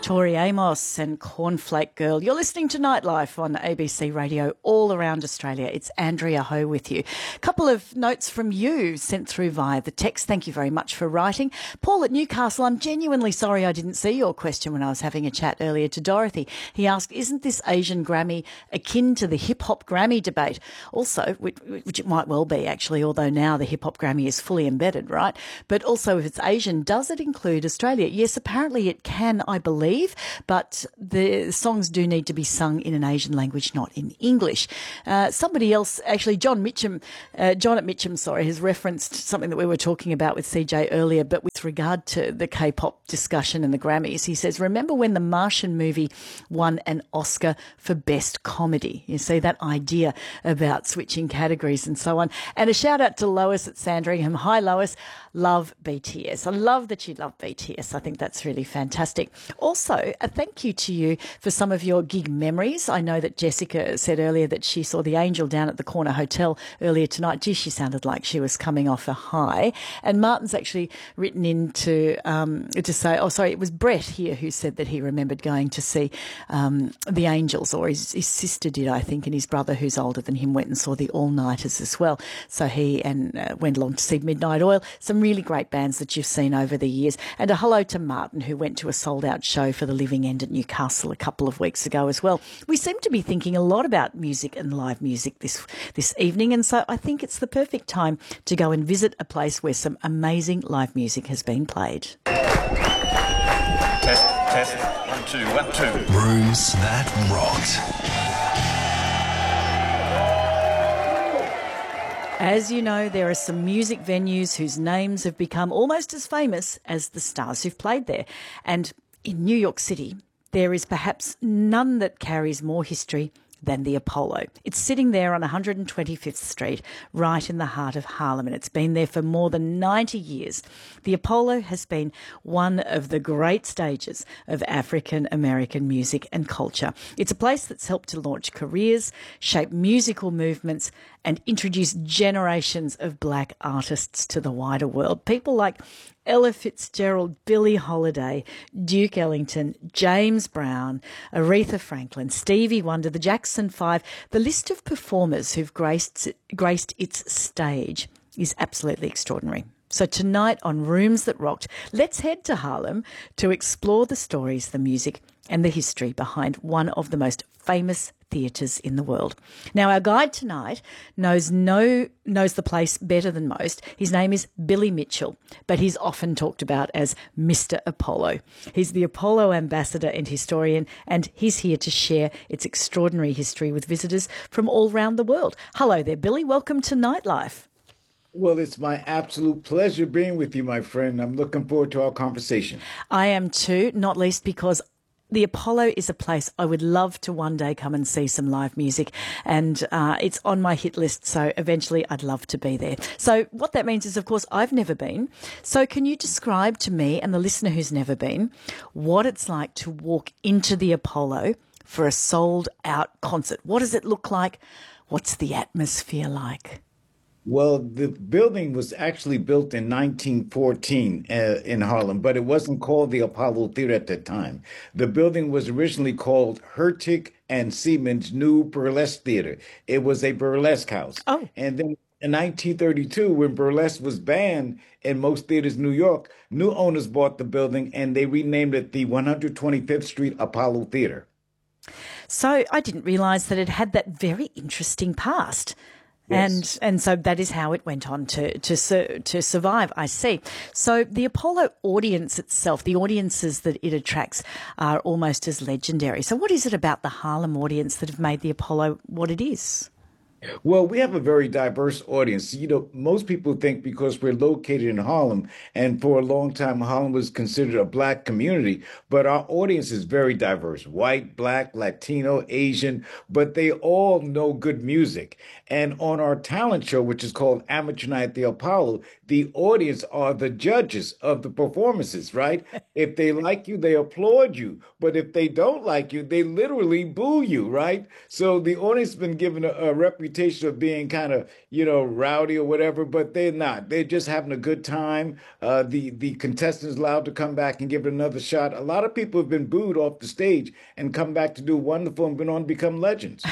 Tori Amos and Cornflake Girl. You're listening to Nightlife on ABC Radio all around Australia. It's Andrea Ho with you. A couple of notes from you sent through via the text. Thank you very much for writing. Paul at Newcastle, I'm genuinely sorry I didn't see your question when I was having a chat earlier to Dorothy. He asked, isn't this Asian Grammy akin to the hip-hop Grammy debate? Also, which it might well be actually, although now the hip-hop Grammy is fully embedded, right? But also if it's Asian, does it include Australia? Yes, apparently it can, I believe, but the songs do need to be sung in an Asian language, not in English. Somebody else, actually, John at Mitcham, has referenced something that we were talking about with CJ earlier, but with regard to the K-pop discussion and the Grammys, he says, remember when the Martian movie won an Oscar for Best Comedy? You see that idea about switching categories and so on. And a shout out to Lois at Sandringham. Hi, Lois. Love BTS. I love that you love BTS. I think that's really fantastic. Also, a thank you to you for some of your gig memories. I know that Jessica said earlier that she saw the Angel down at the Corner Hotel earlier tonight. Gee, she sounded like she was coming off a high. And Martin's actually written in to say, it was Brett here who said that he remembered going to see the Angels, or his sister did, I think, and his brother, who's older than him, went and saw the All-Nighters as well. So he went along to see Midnight Oil. Some really great bands that you've seen over the years. And a hello to Martin, who went to a sold-out show for the Living End at Newcastle a couple of weeks ago as well. We seem to be thinking a lot about music and live music this evening, and so I think it's the perfect time to go and visit a place where some amazing live music has been played. Test. 1, 2, 1, 2. Rooms that rocked. As you know, there are some music venues whose names have become almost as famous as the stars who've played there. And in New York City, there is perhaps none that carries more history than the Apollo. It's sitting there on 125th Street, right in the heart of Harlem, and it's been there for more than 90 years. The Apollo has been one of the great stages of African American music and culture. It's a place that's helped to launch careers, shape musical movements, and introduce generations of black artists to the wider world. People like Ella Fitzgerald, Billie Holiday, Duke Ellington, James Brown, Aretha Franklin, Stevie Wonder, the Jackson 5. The list of performers who've graced its stage is absolutely extraordinary. So tonight on Rooms That Rocked, let's head to Harlem to explore the stories, the music and the history behind one of the most famous theatres in the world. Now, our guide tonight knows the place better than most. His name is Billy Mitchell, but he's often talked about as Mr. Apollo. He's the Apollo ambassador and historian, and he's here to share its extraordinary history with visitors from all around the world. Hello there, Billy. Welcome to Nightlife. Well, it's my absolute pleasure being with you, my friend. I'm looking forward to our conversation. I am too, not least because the Apollo is a place I would love to one day come and see some live music, and it's on my hit list, so eventually I'd love to be there. So what that means is, of course, I've never been. So can you describe to me and the listener who's never been what it's like to walk into the Apollo for a sold-out concert? What does it look like? What's the atmosphere like? Well, the building was actually built in 1914 in Harlem, but it wasn't called the Apollo Theater at the time. The building was originally called Hurtig and Siemens New Burlesque Theater. It was a burlesque house. Oh. And then in 1932, when burlesque was banned in most theaters in New York, new owners bought the building and they renamed it the 125th Street Apollo Theater. So I didn't realise that it had that very interesting past. Yes. And so that is how it went on to survive, I see. So the Apollo audience itself, the audiences that it attracts are almost as legendary. So what is it about the Harlem audience that have made the Apollo what it is? Well, we have a very diverse audience. You know, most people think because we're located in Harlem, and for a long time, Harlem was considered a black community, but our audience is very diverse, white, black, Latino, Asian, but they all know good music. And on our talent show, which is called Amateur Night at the Apollo, the audience are the judges of the performances, right? If they like you, they applaud you. But if they don't like you, they literally boo you, right? So the audience has been given a reputation reputation of being kind of, rowdy or whatever, but they're not. They're just having a good time. The contestants allowed to come back and give it another shot. A lot of people have been booed off the stage and come back to do wonderful and been on to become legends.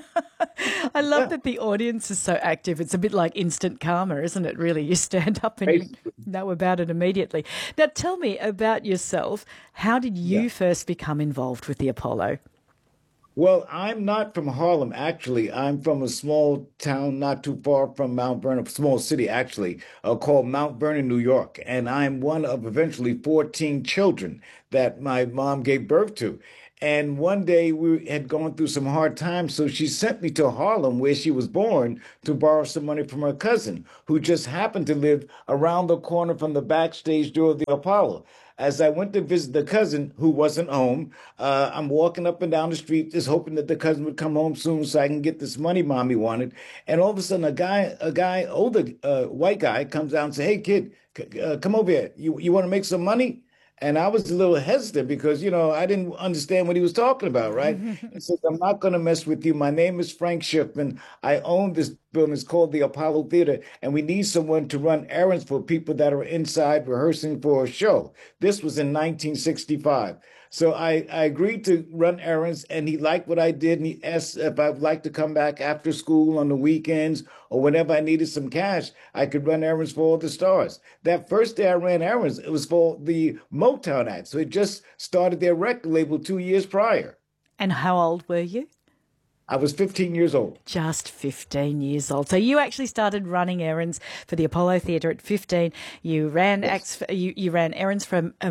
I love that the audience is so active. It's a bit like instant karma, isn't it, really? You stand up and you know about it immediately. Now, tell me about yourself. How did you first become involved with the Apollo? Well, I'm not from Harlem, actually. I'm from a small town not too far from Mount Vernon, a small city, actually, called Mount Vernon, New York. And I'm one of eventually 14 children that my mom gave birth to. And one day we had gone through some hard times, so she sent me to Harlem, where she was born, to borrow some money from her cousin, who just happened to live around the corner from the backstage door of the Apollo. As I went to visit the cousin who wasn't home, I'm walking up and down the street, just hoping that the cousin would come home soon so I can get this money mommy wanted. And all of a sudden, older white guy comes out and says, "Hey, kid, come over here. You want to make some money?" And I was a little hesitant because, I didn't understand what he was talking about, right? He says, "I'm not going to mess with you. My name is Frank Schiffman. I own this building. It's called the Apollo Theater, and we need someone to run errands for people that are inside rehearsing for a show." This was in 1965. So I agreed to run errands, and he liked what I did, and he asked if I would like to come back after school on the weekends, or whenever I needed some cash, I could run errands for all the stars. That first day I ran errands, it was for the Motown act. So it just started their record label 2 years prior. And how old were you? I was 15 years old. Just 15 years old. So you actually started running errands for the Apollo Theatre at 15. You ran you ran errands for a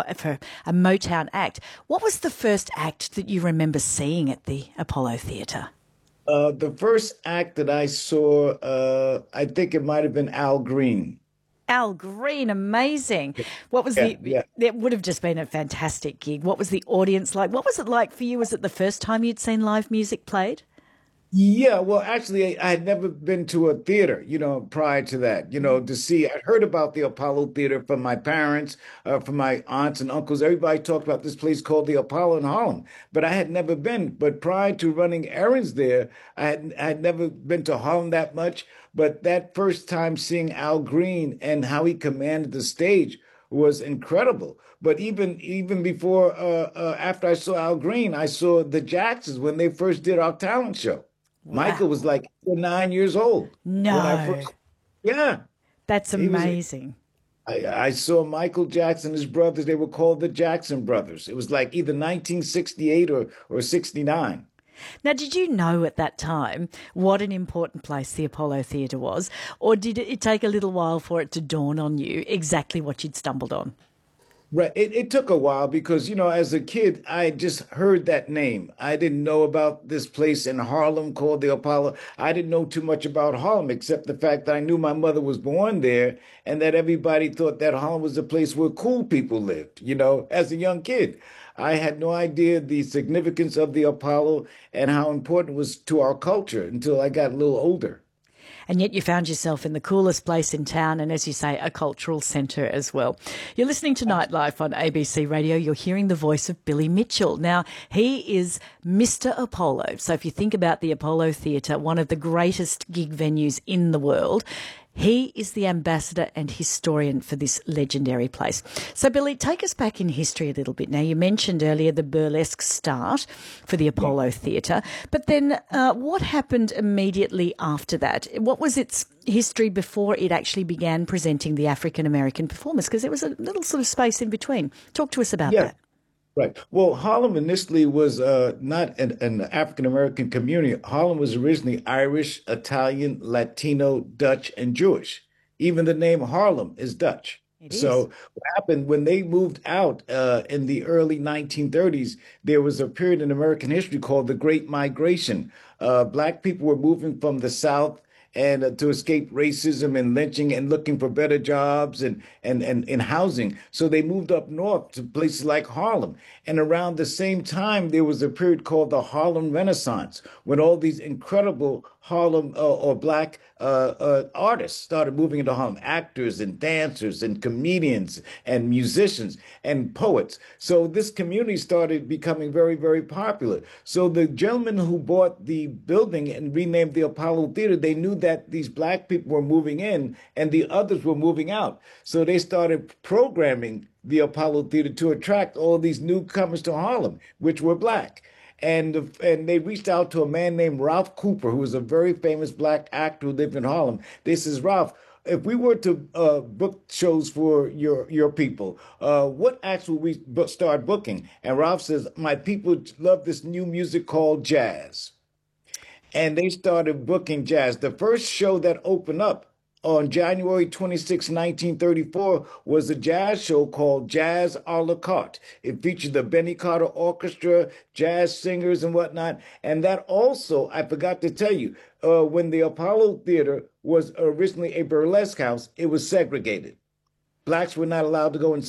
Motown act. What was the first act that you remember seeing at the Apollo Theatre? The first act that I saw, I think it might have been Al Green. Al Green, amazing. What was It would have just been a fantastic gig. What was the audience like? What was it like for you? Was it the first time you'd seen live music played? Yeah, well, actually, I had never been to a theater, prior to that, to see. I'd heard about the Apollo Theater from my parents, from my aunts and uncles. Everybody talked about this place called the Apollo in Harlem, but I had never been. But prior to running errands there, I had never been to Harlem that much. But that first time seeing Al Green and how he commanded the stage was incredible. But even before, after I saw Al Green, I saw the Jacksons when they first did our talent show. Wow. Michael was like 9 years old. No. Yeah. That's amazing. I saw Michael Jackson, his brothers, they were called the Jackson Brothers. It was like either 1968 or 69. Now, did you know at that time what an important place the Apollo Theatre was, or did it take a little while for it to dawn on you exactly what you'd stumbled on? Right. It took a while because, as a kid, I just heard that name. I didn't know about this place in Harlem called the Apollo. I didn't know too much about Harlem, except the fact that I knew my mother was born there and that everybody thought that Harlem was a place where cool people lived, as a young kid. I had no idea the significance of the Apollo and how important it was to our culture until I got a little older. And yet you found yourself in the coolest place in town and, as you say, a cultural centre as well. You're listening to Nightlife on ABC Radio. You're hearing the voice of Billy Mitchell. Now, he is Mr. Apollo. So if you think about the Apollo Theatre, one of the greatest gig venues in the world, he is the ambassador and historian for this legendary place. So, Billy, take us back in history a little bit. Now, you mentioned earlier the burlesque start for the Apollo Theatre, but then what happened immediately after that? What was its history before it actually began presenting the African-American performers? Because there was a little sort of space in between. Talk to us about that. Right. Well, Harlem initially was not an African-American community. Harlem was originally Irish, Italian, Latino, Dutch, and Jewish. Even the name Harlem is Dutch. So what happened when they moved out in the early 1930s, there was a period in American history called the Great Migration. Black people were moving from the South and to escape racism and lynching and looking for better jobs and housing. So they moved up north to places like Harlem. And around the same time, there was a period called the Harlem Renaissance, when all these incredible Harlem or black artists started moving into Harlem, actors and dancers and comedians and musicians and poets. So this community started becoming very, very popular. So the gentleman who bought the building and renamed the Apollo Theater, they knew that these black people were moving in and the others were moving out. So they started programming the Apollo Theater to attract all these newcomers to Harlem, which were black. And they reached out to a man named Ralph Cooper, who was a very famous black actor who lived in Harlem. They says, Ralph, if we were to book shows for your people, what acts will we start booking? And Ralph says, my people love this new music called jazz. And they started booking jazz. The first show that opened up on January 26, 1934, was a jazz show called Jazz a la carte. It featured the Benny Carter Orchestra, jazz singers and whatnot. And that also, I forgot to tell you, when the Apollo Theater was originally a burlesque house, it was segregated. Blacks were not allowed to go inside